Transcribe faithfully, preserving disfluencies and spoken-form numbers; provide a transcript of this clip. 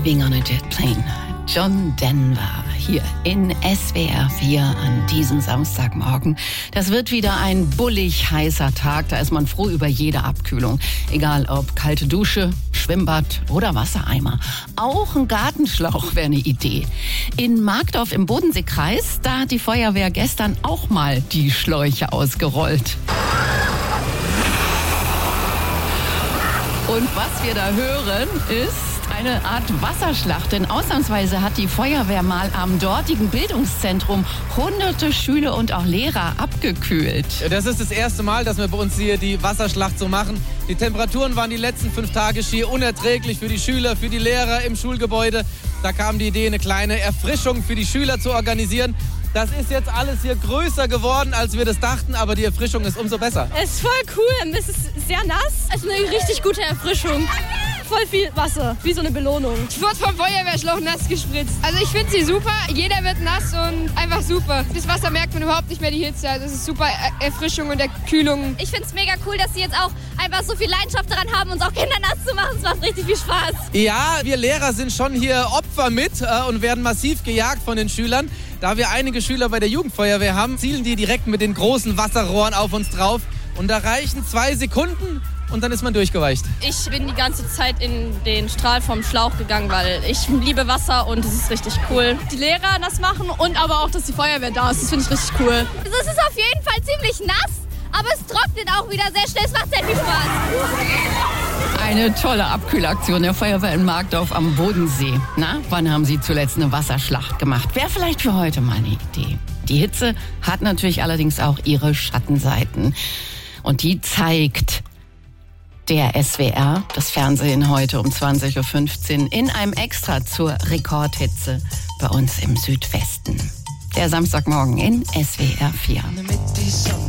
Leaving on a Jet Plane. John Denver hier in S W R vier an diesem Samstagmorgen. Das wird wieder ein bullig heißer Tag. Da ist man froh über jede Abkühlung. Egal ob kalte Dusche, Schwimmbad oder Wassereimer. Auch ein Gartenschlauch wäre eine Idee. In Markdorf im Bodenseekreis, da hat die Feuerwehr gestern auch mal die Schläuche ausgerollt. Und was wir da hören, ist eine Art Wasserschlacht. Denn ausnahmsweise hat die Feuerwehr mal am dortigen Bildungszentrum hunderte Schüler und auch Lehrer abgekühlt. Ja, das ist das erste Mal, dass wir bei uns hier die Wasserschlacht so machen. Die Temperaturen waren die letzten fünf Tage schier unerträglich für die Schüler, für die Lehrer im Schulgebäude. Da kam die Idee, eine kleine Erfrischung für die Schüler zu organisieren. Das ist jetzt alles hier größer geworden, als wir das dachten, aber die Erfrischung ist umso besser. Es ist voll cool, es ist sehr nass. Es ist eine richtig gute Erfrischung. Voll viel Wasser, wie so eine Belohnung. Ich wurde vom Feuerwehrschlauch nass gespritzt. Also ich finde sie super, jeder wird nass und einfach super. Das Wasser merkt man überhaupt nicht mehr die Hitze. Also es ist super Erfrischung und Erkühlung. Ich finde es mega cool, dass sie jetzt auch einfach so viel Leidenschaft daran haben, uns auch Kinder nass zu machen. Es macht richtig viel Spaß. Ja, wir Lehrer sind schon hier Opfer mit äh, und werden massiv gejagt von den Schülern. Da wir einige Schüler bei der Jugendfeuerwehr haben, zielen die direkt mit den großen Wasserrohren auf uns drauf. Und da reichen zwei Sekunden und dann ist man durchgeweicht. Ich bin die ganze Zeit in den Strahl vom Schlauch gegangen, weil ich liebe Wasser und es ist richtig cool. Die Lehrer das machen und aber auch, dass die Feuerwehr da ist, das finde ich richtig cool. Also es ist auf jeden Fall ziemlich nass, aber es trocknet auch wieder sehr schnell. Es macht sehr viel Spaß. Eine tolle Abkühlaktion der Feuerwehr in Markdorf am Bodensee. Na, wann haben Sie zuletzt eine Wasserschlacht gemacht? Wäre vielleicht für heute mal eine Idee. Die Hitze hat natürlich allerdings auch ihre Schattenseiten. Und die zeigt der S W R, das Fernsehen heute um zwanzig Uhr fünfzehn, in einem Extra zur Rekordhitze bei uns im Südwesten. Der Samstagmorgen in S W R vier.